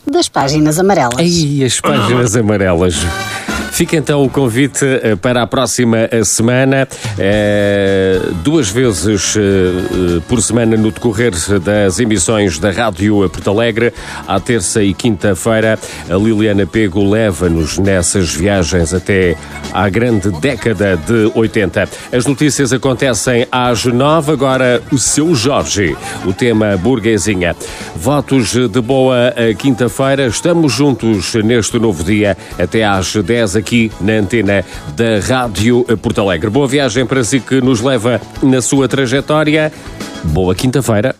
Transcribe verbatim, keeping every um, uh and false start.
das páginas amarelas. Aí, as páginas amarelas. Fica então o convite para a próxima semana, é, duas vezes é, por semana no decorrer das emissões da Rádio Porto Alegre, à terça e quinta-feira. A Liliana Pego leva-nos nessas viagens até à grande década de oitenta. As notícias acontecem às nove, agora o seu Jorge, o tema burguesinha. Votos de boa quinta-feira, estamos juntos neste novo dia até às dez aqui na antena da Rádio Porto Alegre. Boa viagem para si que nos leva na sua trajetória. Boa quinta-feira.